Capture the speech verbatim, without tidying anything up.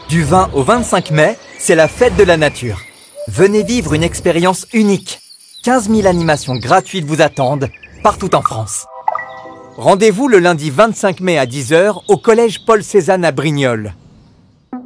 Du vingt au vingt-cinq mai, c'est la fête de la nature. Venez vivre une expérience unique. quinze mille animations gratuites vous attendent, partout en France. Rendez-vous le lundi vingt-cinq mai à dix heures au collège Paul Cézanne à Brignoles.